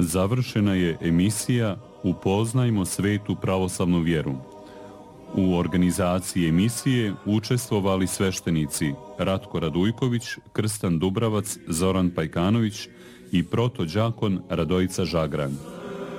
završena je emisija Upoznajmo svetu pravoslavnu vjeru. U organizaciji emisije učestvovali sveštenici Ratko Radujković, Krstan Dubravac, Zoran Pajkanović i protođakon Radojica Žagran.